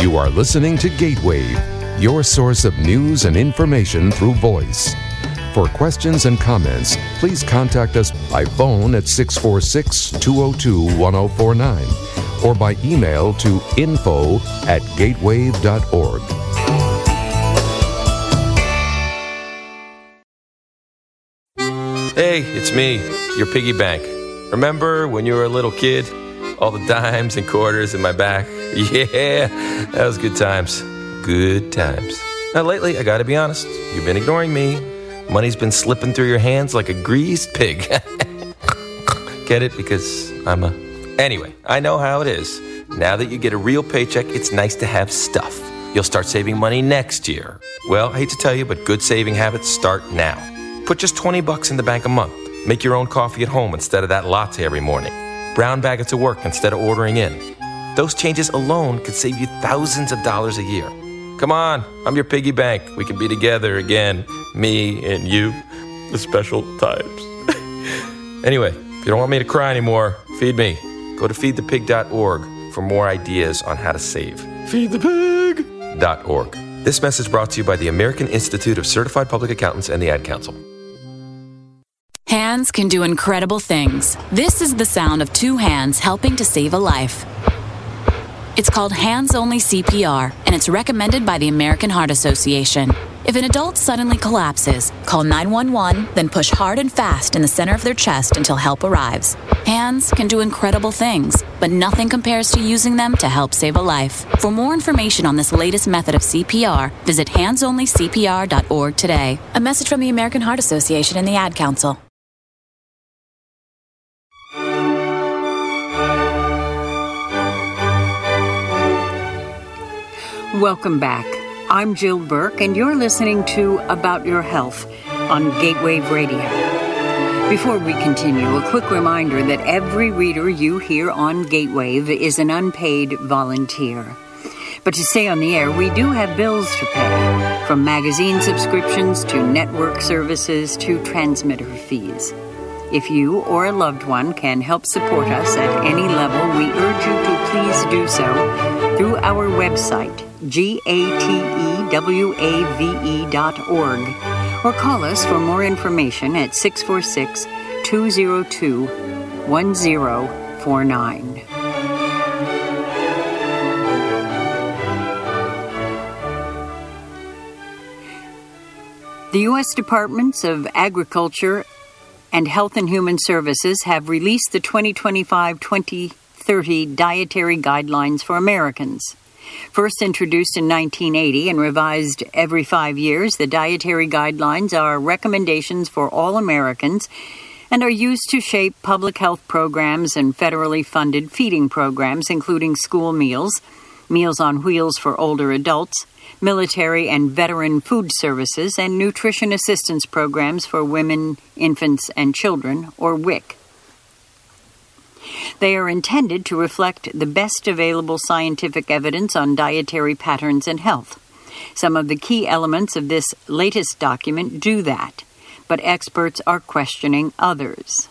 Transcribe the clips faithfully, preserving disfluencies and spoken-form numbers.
You are listening to Gatewave, your source of news and information through voice. For questions and comments, please contact us by phone at six four six, two zero two, one zero four nine or by email to info at gatewave dot org. Hey, it's me, your piggy bank. Remember when you were a little kid? All the dimes and quarters in my back? Yeah, that was good times. Good times. Now lately, I gotta be honest, you've been ignoring me. Money's been slipping through your hands like a greased pig. Get it? Because I'm a... Anyway, I know how it is. Now that you get a real paycheck, it's nice to have stuff. You'll start saving money next year. Well, I hate to tell you, but good saving habits start now. Put just twenty bucks in the bank a month. Make your own coffee at home instead of that latte every morning. Brown bag it to work instead of ordering in. Those changes alone could save you thousands of dollars a year. Come on, I'm your piggy bank. We can be together again, me and you, the special times. Anyway, if you don't want me to cry anymore, feed me. Go to feed the pig dot org for more ideas on how to save. feed the pig dot org. This message brought to you by the American Institute of Certified Public Accountants and the Ad Council. Hands can do incredible things. This is the sound of two hands helping to save a life. It's called hands-only C P R, and it's recommended by the American Heart Association. If an adult suddenly collapses, call nine one one, then push hard and fast in the center of their chest until help arrives. Hands can do incredible things, but nothing compares to using them to help save a life. For more information on this latest method of C P R, visit hands only c p r dot org today. A message from the American Heart Association and the Ad Council. Welcome back. I'm Jill Burke, and you're listening to About Your Health on Gatewave Radio. Before we continue, a quick reminder that every reader you hear on Gatewave is an unpaid volunteer. But to stay on the air, we do have bills to pay, from magazine subscriptions to network services to transmitter fees. If you or a loved one can help support us at any level, we urge you to please do so through our website, G A T E W A V E dot org, or call us for more information at six four six, two zero two, one zero four nine. The U S Departments of Agriculture and Health and Human Services have released the twenty twenty-five to twenty thirty Dietary Guidelines for Americans. First introduced in nineteen eighty and revised every five years, the Dietary Guidelines are recommendations for all Americans and are used to shape public health programs and federally funded feeding programs, including school meals, Meals on Wheels for older adults, military and veteran food services, and nutrition assistance programs for women, infants, and children, or W I C. They are intended to reflect the best available scientific evidence on dietary patterns and health. Some of the key elements of this latest document do that, but experts are questioning others.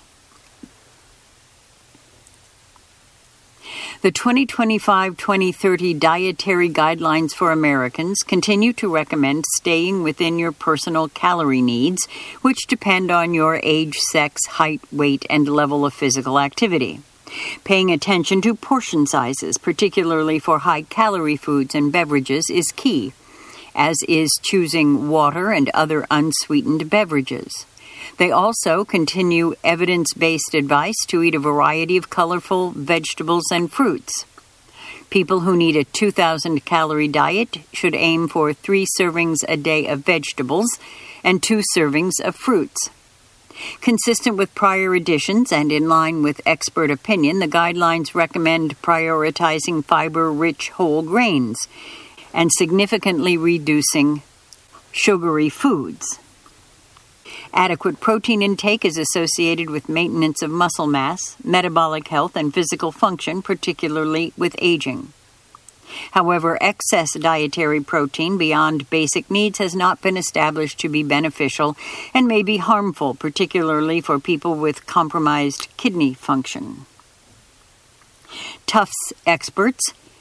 The twenty twenty-five to twenty thirty Dietary Guidelines for Americans continue to recommend staying within your personal calorie needs, which depend on your age, sex, height, weight, and level of physical activity. Paying attention to portion sizes, particularly for high-calorie foods and beverages, is key, as is choosing water and other unsweetened beverages. They also continue evidence-based advice to eat a variety of colorful vegetables and fruits. People who need a two thousand calorie diet should aim for three servings a day of vegetables and two servings of fruits. Consistent with prior editions and in line with expert opinion, the guidelines recommend prioritizing fiber-rich whole grains and significantly reducing sugary foods. Adequate protein intake is associated with maintenance of muscle mass, metabolic health, and physical function, particularly with aging. However, excess dietary protein beyond basic needs has not been established to be beneficial and may be harmful, particularly for people with compromised kidney function. Tufts experts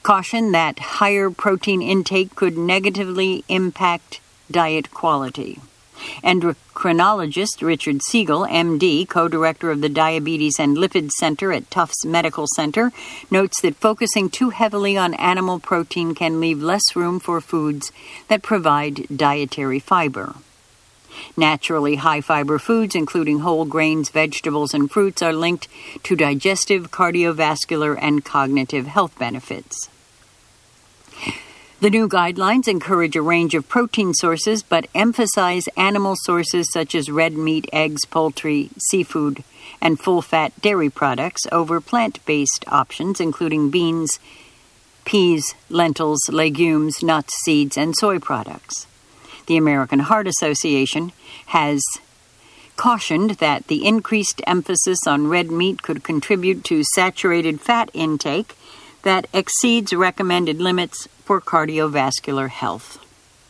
cautioned that higher protein intake could negatively impact diet quality. Endocrinologist Richard Siegel, M D, co-director of the Diabetes and Lipid Center at Tufts Medical Center, notes that focusing too heavily on animal protein can leave less room for foods that provide dietary fiber. Naturally high-fiber foods, including whole grains, vegetables, and fruits, are linked to digestive, cardiovascular, and cognitive health benefits. The new guidelines encourage a range of protein sources, but emphasize animal sources such as red meat, eggs, poultry, seafood, and full-fat dairy products over plant-based options, including beans, peas, lentils, legumes, nuts, seeds, and soy products. The American Heart Association has cautioned that the increased emphasis on red meat could contribute to saturated fat intake that exceeds recommended limits for cardiovascular health.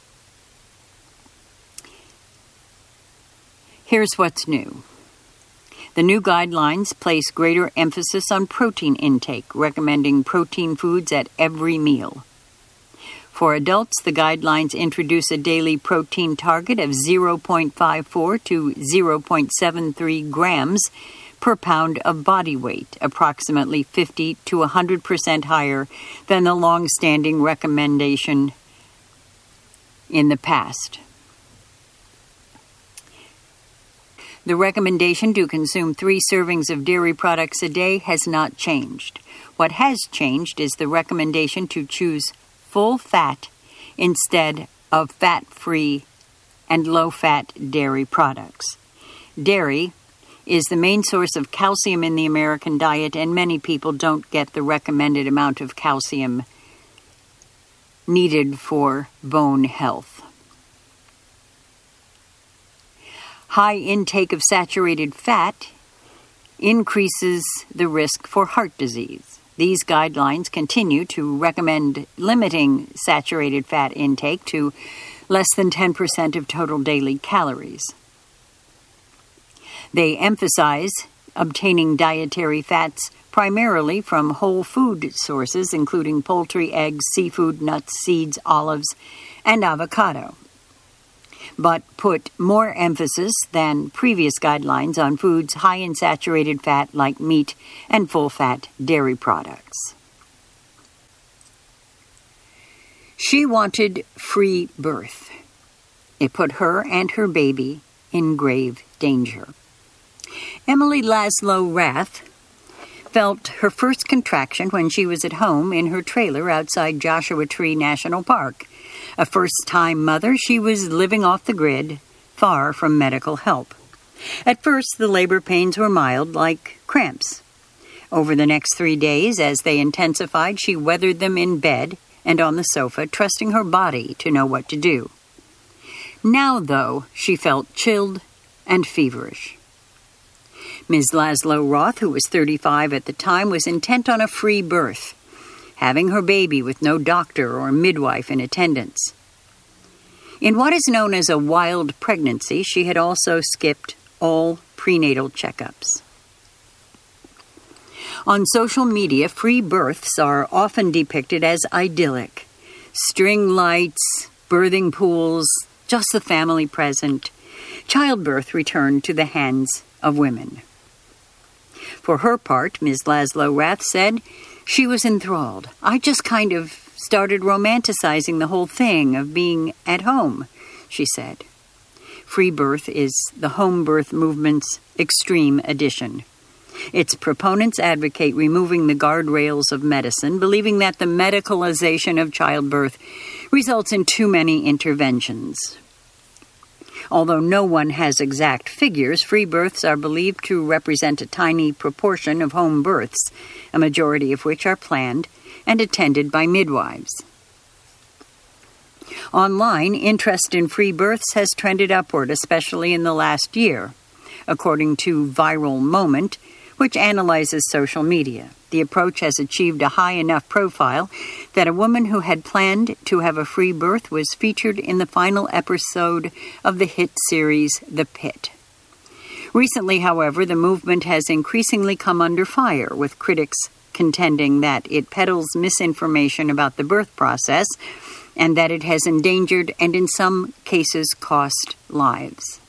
Here's what's new. The new guidelines place greater emphasis on protein intake, recommending protein foods at every meal. For adults, the guidelines introduce a daily protein target of zero point five four to zero point seven three grams per pound of body weight, approximately fifty to one hundred percent higher than the long-standing recommendation in the past. The recommendation to consume three servings of dairy products a day has not changed. What has changed is the recommendation to choose full fat instead of fat-free and low-fat dairy products. Dairy is the main source of calcium in the American diet, and many people don't get the recommended amount of calcium needed for bone health. High intake of saturated fat increases the risk for heart disease. These guidelines continue to recommend limiting saturated fat intake to less than ten percent of total daily calories. They emphasize obtaining dietary fats primarily from whole food sources, including poultry, eggs, seafood, nuts, seeds, olives, and avocado, but put more emphasis than previous guidelines on foods high in saturated fat like meat and full-fat dairy products. She wanted free birth. It put her and her baby in grave danger. Emily Laszlo Rath felt her first contraction when she was at home in her trailer outside Joshua Tree National Park. A first-time mother, she was living off the grid, far from medical help. At first, the labor pains were mild, like cramps. Over the next three days, as they intensified, she weathered them in bed and on the sofa, trusting her body to know what to do. Now, though, she felt chilled and feverish. Miz Laszlo Roth, who was thirty-five at the time, was intent on a free birth, having her baby with no doctor or midwife in attendance. In what is known as a wild pregnancy, she had also skipped all prenatal checkups. On social media, free births are often depicted as idyllic. String lights, birthing pools, just the family present. Childbirth returned to the hands of women. For her part, Miz Laszlo Rath said, she was enthralled. I just kind of started romanticizing the whole thing of being at home, she said. Free birth is the home birth movement's extreme edition. Its proponents advocate removing the guardrails of medicine, believing that the medicalization of childbirth results in too many interventions. Although no one has exact figures, free births are believed to represent a tiny proportion of home births, a majority of which are planned and attended by midwives. Online, interest in free births has trended upward, especially in the last year, according to Viral Moment, which analyzes social media. The approach has achieved a high enough profile that a woman who had planned to have a free birth was featured in the final episode of the hit series The Pit. Recently, however, the movement has increasingly come under fire, with critics contending that it peddles misinformation about the birth process and that it has endangered and in some cases cost lives.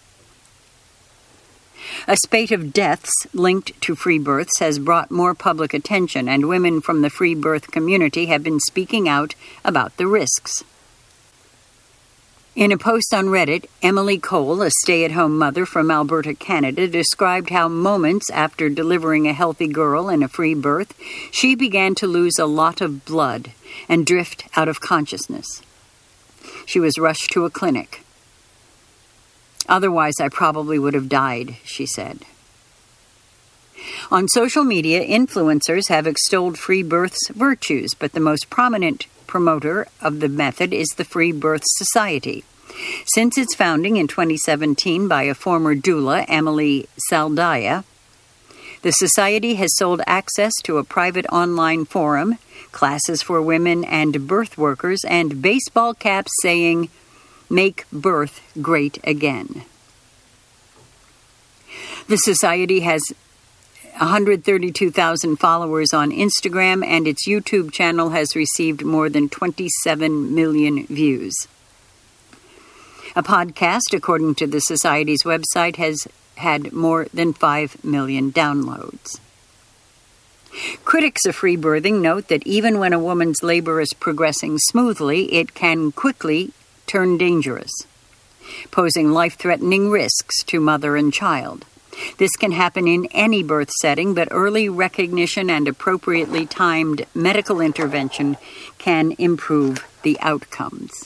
A spate of deaths linked to free births has brought more public attention, and women from the free birth community have been speaking out about the risks. In a post on Reddit, Emily Cole, a stay-at-home mother from Alberta, Canada, described how moments after delivering a healthy girl in a free birth, she began to lose a lot of blood and drift out of consciousness. She was rushed to a clinic. "Otherwise, I probably would have died," she said. On social media, influencers have extolled free birth's virtues, but the most prominent promoter of the method is the Free Birth Society. Since its founding in twenty seventeen by a former doula, Emily Saldaya, the Society has sold access to a private online forum, classes for women and birth workers, and baseball caps saying, "Make birth great again." The Society has one hundred thirty-two thousand followers on Instagram, and its YouTube channel has received more than twenty-seven million views. A podcast, according to the Society's website, has had more than five million downloads. Critics of free birthing note that even when a woman's labor is progressing smoothly, it can quickly turn dangerous, posing life-threatening risks to mother and child. This can happen in any birth setting, but early recognition and appropriately timed medical intervention can improve the outcomes.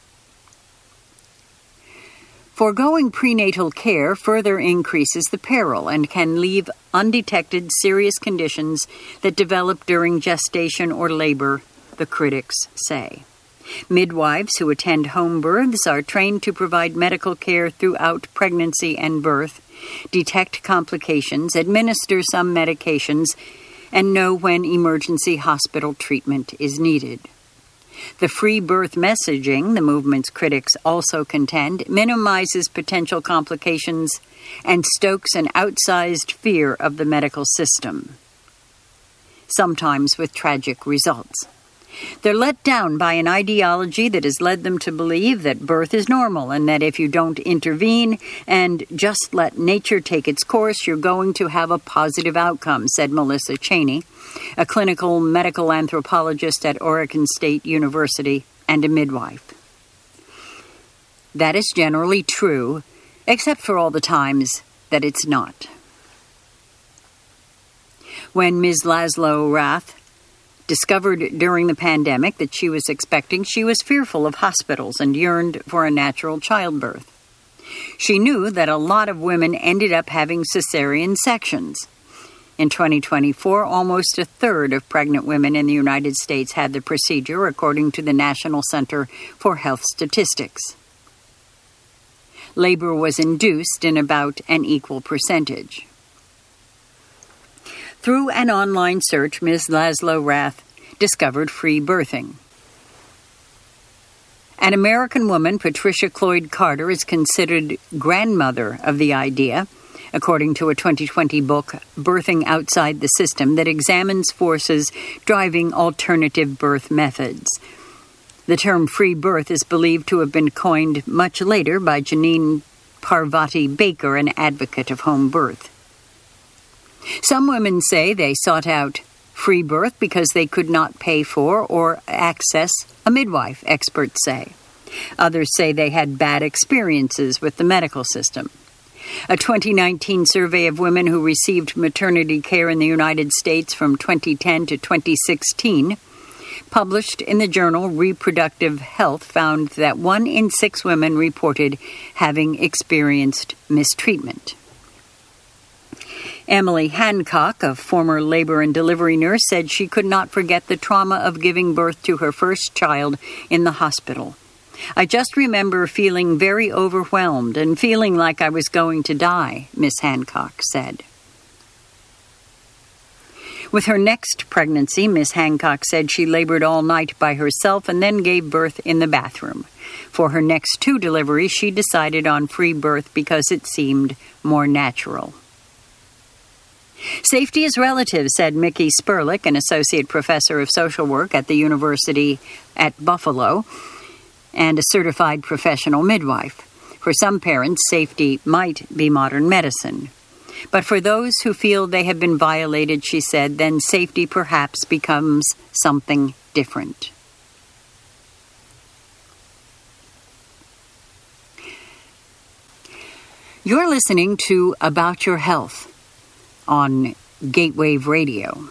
Foregoing prenatal care further increases the peril and can leave undetected serious conditions that develop during gestation or labor, the critics say. Midwives who attend home births are trained to provide medical care throughout pregnancy and birth, detect complications, administer some medications, and know when emergency hospital treatment is needed. The free birth messaging, the movement's critics also contend, minimizes potential complications and stokes an outsized fear of the medical system, sometimes with tragic results. They're let down by an ideology that has led them to believe that birth is normal and that if you don't intervene and just let nature take its course, you're going to have a positive outcome, said Melissa Cheney, a clinical medical anthropologist at Oregon State University and a midwife. That is generally true, except for all the times that it's not. When Miz Laszlo Rath discovered during the pandemic that she was expecting, she was fearful of hospitals and yearned for a natural childbirth. She knew that a lot of women ended up having cesarean sections. In twenty twenty-four, almost a third of pregnant women in the United States had the procedure, according to the National Center for Health Statistics. Labor was induced in about an equal percentage. Through an online search, Miz Laszlo Rath discovered free birthing. An American woman, Patricia Cloyd Carter, is considered grandmother of the idea, according to a twenty twenty book, Birthing Outside the System, that examines forces driving alternative birth methods. The term free birth is believed to have been coined much later by Janine Parvati Baker, an advocate of home birth. Some women say they sought out free birth because they could not pay for or access a midwife, experts say. Others say they had bad experiences with the medical system. A twenty nineteen survey of women who received maternity care in the United States from twenty ten to twenty sixteen, published in the journal Reproductive Health, found that one in six women reported having experienced mistreatment. Emily Hancock, a former labor and delivery nurse, said she could not forget the trauma of giving birth to her first child in the hospital. "I just remember feeling very overwhelmed and feeling like I was going to die," Miss Hancock said. With her next pregnancy, Miss Hancock said she labored all night by herself and then gave birth in the bathroom. For her next two deliveries, she decided on free birth because it seemed more natural. Safety is relative, said Mickey Sperlich, an associate professor of social work at the University at Buffalo and a certified professional midwife. For some parents, safety might be modern medicine. But for those who feel they have been violated, she said, then safety perhaps becomes something different. You're listening to About Your Health on Gatewave Radio.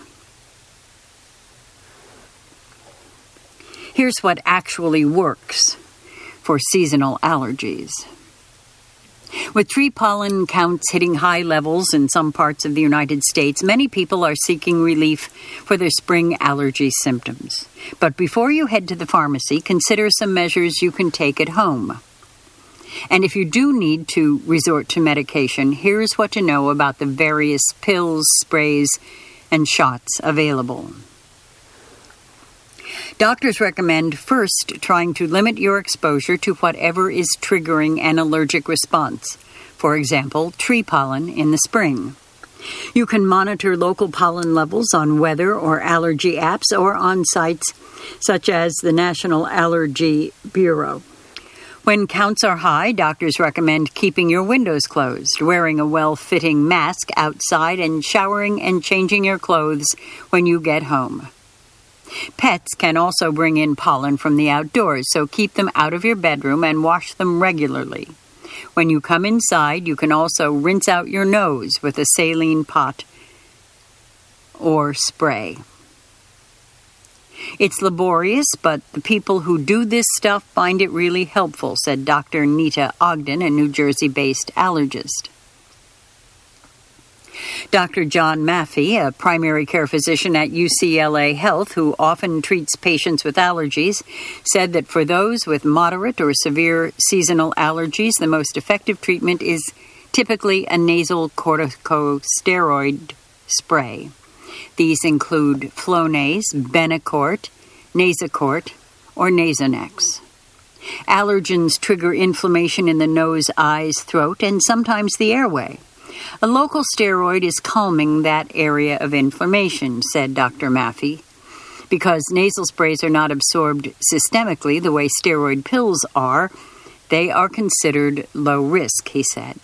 Here's what actually works for seasonal allergies. With tree pollen counts hitting high levels in some parts of the United States, many people are seeking relief for their spring allergy symptoms. But before you head to the pharmacy, consider some measures you can take at home. And if you do need to resort to medication, here's what to know about the various pills, sprays, and shots available. Doctors recommend first trying to limit your exposure to whatever is triggering an allergic response. For example, tree pollen in the spring. You can monitor local pollen levels on weather or allergy apps or on sites such as the National Allergy Bureau. When counts are high, doctors recommend keeping your windows closed, wearing a well-fitting mask outside, and showering and changing your clothes when you get home. Pets can also bring in pollen from the outdoors, so keep them out of your bedroom and wash them regularly. When you come inside, you can also rinse out your nose with a saline pot or spray. It's laborious, but the people who do this stuff find it really helpful, said Doctor Nita Ogden, a New Jersey-based allergist. Doctor John Maffei, a primary care physician at U C L A Health who often treats patients with allergies, said that for those with moderate or severe seasonal allergies, the most effective treatment is typically a nasal corticosteroid spray. These include Flonase, Benacort, Nasacort, or Nasonex. Allergens trigger inflammation in the nose, eyes, throat, and sometimes the airway. A local steroid is calming that area of inflammation, said Doctor Maffei. Because nasal sprays are not absorbed systemically the way steroid pills are, they are considered low risk, he said.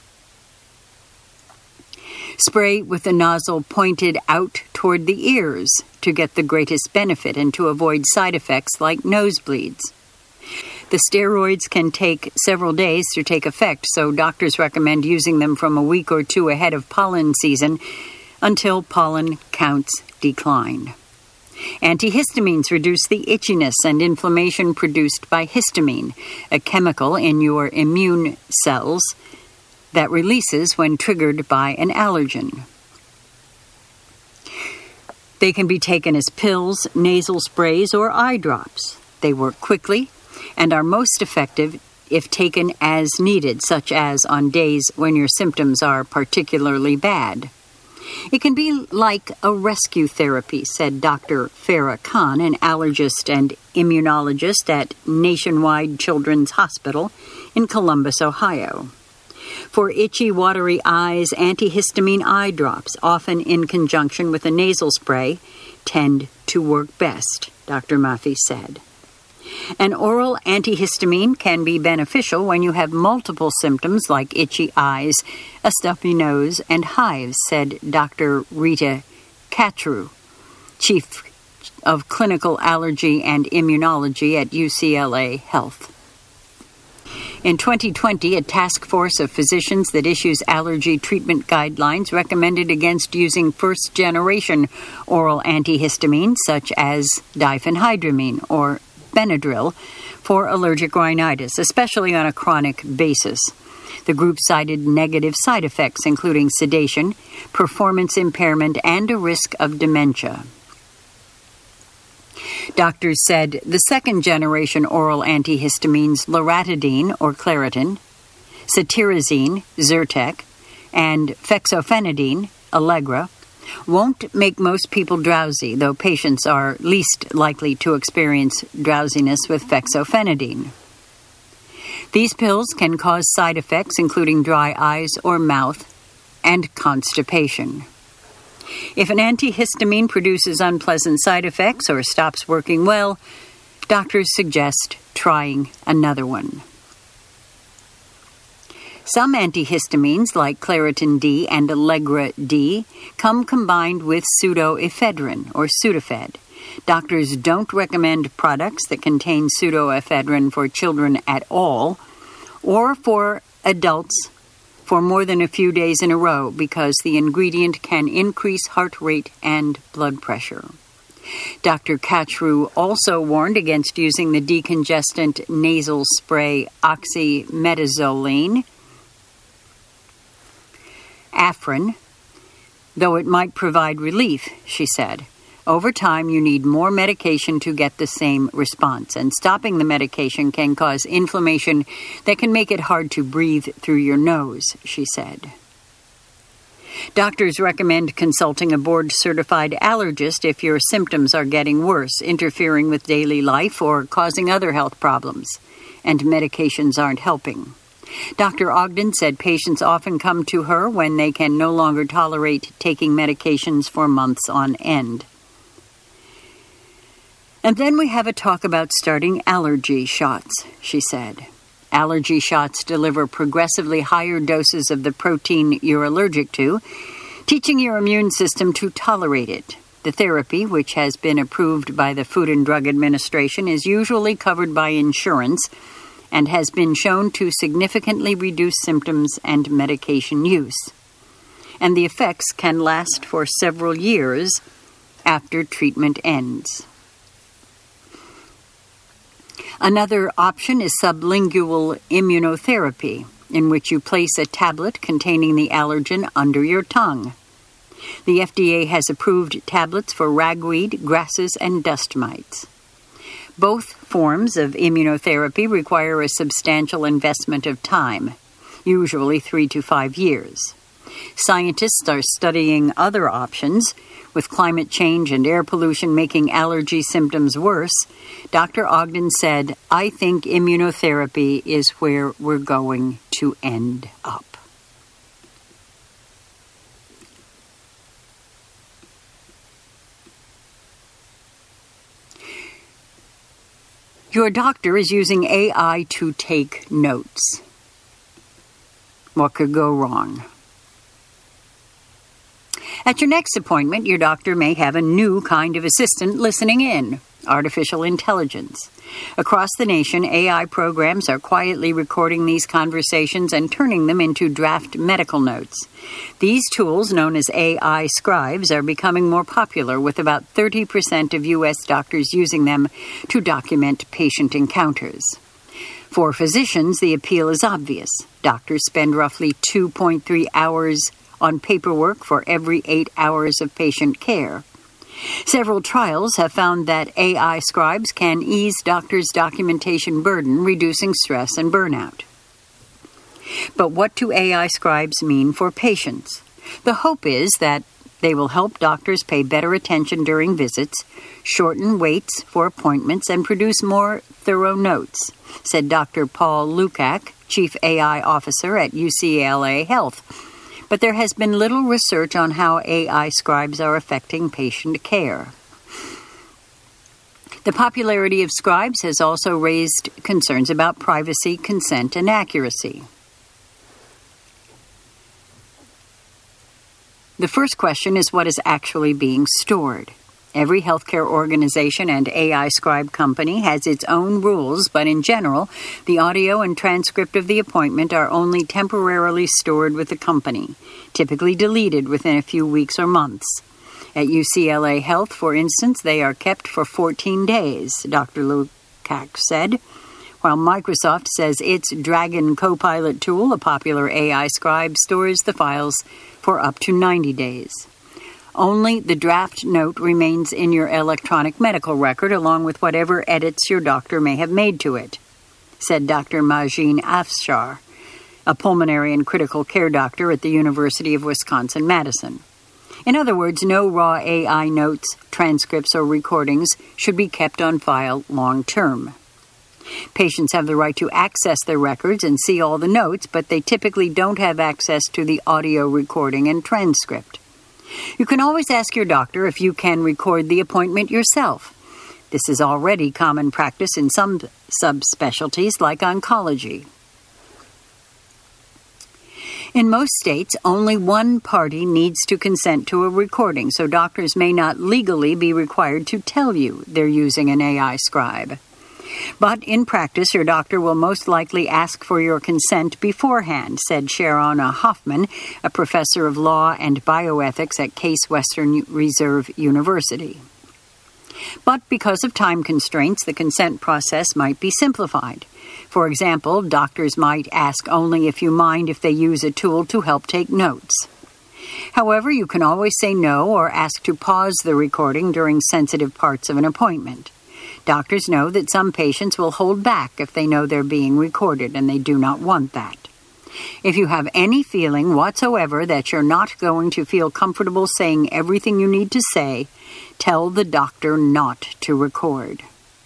Spray with the nozzle pointed out toward the ears to get the greatest benefit and to avoid side effects like nosebleeds. The steroids can take several days to take effect, so doctors recommend using them from a week or two ahead of pollen season until pollen counts decline. Antihistamines reduce the itchiness and inflammation produced by histamine, a chemical in your immune cells that releases when triggered by an allergen. They can be taken as pills, nasal sprays, or eye drops. They work quickly and are most effective if taken as needed, such as on days when your symptoms are particularly bad. It can be like a rescue therapy, said Doctor Farah Khan, an allergist and immunologist at Nationwide Children's Hospital in Columbus, Ohio. For itchy, watery eyes, antihistamine eye drops, often in conjunction with a nasal spray, tend to work best, Doctor Maffei said. An oral antihistamine can be beneficial when you have multiple symptoms like itchy eyes, a stuffy nose, and hives, said Doctor Rita Catru, Chief of Clinical Allergy and Immunology at U C L A Health. In twenty twenty, a task force of physicians that issues allergy treatment guidelines recommended against using first-generation oral antihistamines such as diphenhydramine or Benadryl for allergic rhinitis, especially on a chronic basis. The group cited negative side effects, including sedation, performance impairment, and a risk of dementia. Doctors said the second-generation oral antihistamines loratadine or Claritin, cetirizine, Zyrtec, and fexofenadine, Allegra, won't make most people drowsy, though patients are least likely to experience drowsiness with fexofenadine. These pills can cause side effects including dry eyes or mouth and constipation. If an antihistamine produces unpleasant side effects or stops working well, doctors suggest trying another one. Some antihistamines, like Claritin D and Allegra D, come combined with pseudoephedrine or Sudafed. Doctors don't recommend products that contain pseudoephedrine for children at all, or for adults for more than a few days in a row because the ingredient can increase heart rate and blood pressure. Doctor Kachru also warned against using the decongestant nasal spray oxymetazoline, Afrin, though it might provide relief, she said. Over time, you need more medication to get the same response, and stopping the medication can cause inflammation that can make it hard to breathe through your nose, she said. Doctors recommend consulting a board-certified allergist if your symptoms are getting worse, interfering with daily life, or causing other health problems, and medications aren't helping. Doctor Ogden said patients often come to her when they can no longer tolerate taking medications for months on end. And then we have a talk about starting allergy shots, she said. Allergy shots deliver progressively higher doses of the protein you're allergic to, teaching your immune system to tolerate it. The therapy, which has been approved by the Food and Drug Administration, is usually covered by insurance and has been shown to significantly reduce symptoms and medication use. And the effects can last for several years after treatment ends. Another option is sublingual immunotherapy, in which you place a tablet containing the allergen under your tongue. The F D A has approved tablets for ragweed, grasses, and dust mites. Both forms of immunotherapy require a substantial investment of time, usually three to five years. Scientists are studying other options. With climate change and air pollution making allergy symptoms worse, Doctor Ogden said, "I think immunotherapy is where we're going to end up." Your doctor is using A I to take notes. What could go wrong? At your next appointment, your doctor may have a new kind of assistant listening in, artificial intelligence. Across the nation, A I programs are quietly recording these conversations and turning them into draft medical notes. These tools, known as A I scribes, are becoming more popular, with about thirty percent of U S doctors using them to document patient encounters. For physicians, the appeal is obvious. Doctors spend roughly two point three hours on paperwork for every eight hours of patient care. Several trials have found that A I scribes can ease doctors' documentation burden, reducing stress and burnout. But what do A I scribes mean for patients? The hope is that they will help doctors pay better attention during visits, shorten waits for appointments, and produce more thorough notes, said Doctor Paul Lukac, Chief A I Officer at U C L A Health. But there has been little research on how A I scribes are affecting patient care. The popularity of scribes has also raised concerns about privacy, consent, and accuracy. The first question is what is actually being stored. Every healthcare organization and A I scribe company has its own rules, but in general, the audio and transcript of the appointment are only temporarily stored with the company, typically deleted within a few weeks or months. At U C L A Health, for instance, they are kept for fourteen days, Doctor Lukac said, while Microsoft says its Dragon Copilot tool, a popular A I scribe, stores the files for up to ninety days. Only the draft note remains in your electronic medical record, along with whatever edits your doctor may have made to it, said Doctor Majin Afshar, a pulmonary and critical care doctor at the University of Wisconsin-Madison. In other words, no raw A I notes, transcripts, or recordings should be kept on file long-term. Patients have the right to access their records and see all the notes, but they typically don't have access to the audio recording and transcript. You can always ask your doctor if you can record the appointment yourself. This is already common practice in some subspecialties like oncology. In most states, only one party needs to consent to a recording, so doctors may not legally be required to tell you they're using an A I scribe. But in practice, your doctor will most likely ask for your consent beforehand, said Sharona Hoffman, a professor of law and bioethics at Case Western Reserve University. But because of time constraints, the consent process might be simplified. For example, doctors might ask only if you mind if they use a tool to help take notes. However, you can always say no or ask to pause the recording during sensitive parts of an appointment. Doctors know that some patients will hold back if they know they're being recorded, and they do not want that. If you have any feeling whatsoever that you're not going to feel comfortable saying everything you need to say, tell the doctor not to record.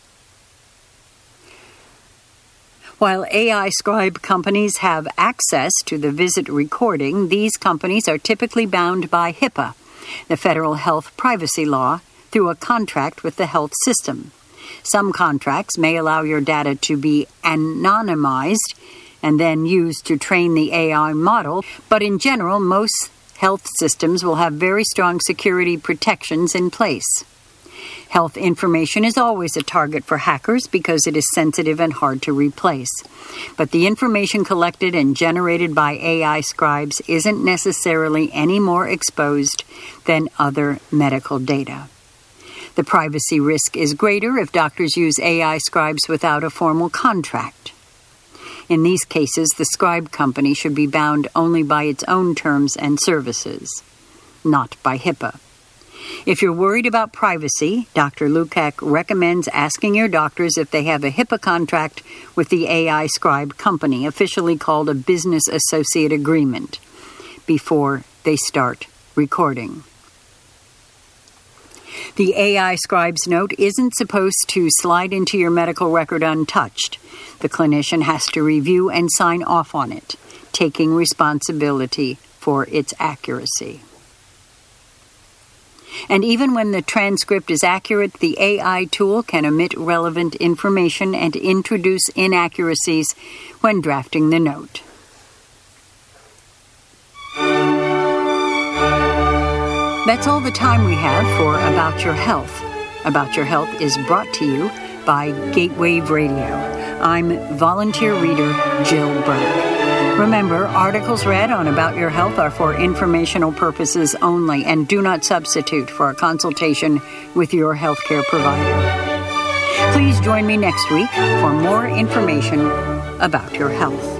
While A I scribe companies have access to the visit recording, these companies are typically bound by HIPAA, the federal health privacy law, through a contract with the health system. Some contracts may allow your data to be anonymized and then used to train the A I model, but in general, most health systems will have very strong security protections in place. Health information is always a target for hackers because it is sensitive and hard to replace. But the information collected and generated by A I scribes isn't necessarily any more exposed than other medical data. The privacy risk is greater if doctors use A I scribes without a formal contract. In these cases, the scribe company should be bound only by its own terms and services, not by HIPAA. If you're worried about privacy, Doctor Lukac recommends asking your doctors if they have a HIPAA contract with the A I scribe company, officially called a business associate agreement, before they start recording. The A I scribe's note isn't supposed to slide into your medical record untouched. The clinician has to review and sign off on it, taking responsibility for its accuracy. And even when the transcript is accurate, the A I tool can omit relevant information and introduce inaccuracies when drafting the note. That's all the time we have for About Your Health. About Your Health is brought to you by Gatewave Radio. I'm volunteer reader Jill Berg. Remember, articles read on About Your Health are for informational purposes only and do not substitute for a consultation with your healthcare provider. Please join me next week for more information about your health.